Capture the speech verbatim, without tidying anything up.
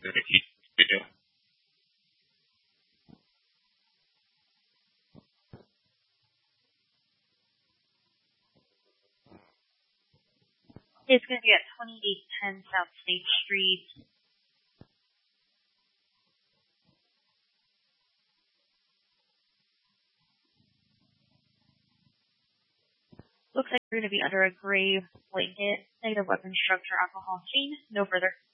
It's going to be at twenty-eight ten South State Street. Looks like you're going to be under a gray blanket, negative weapon structure, alcohol scene. No further.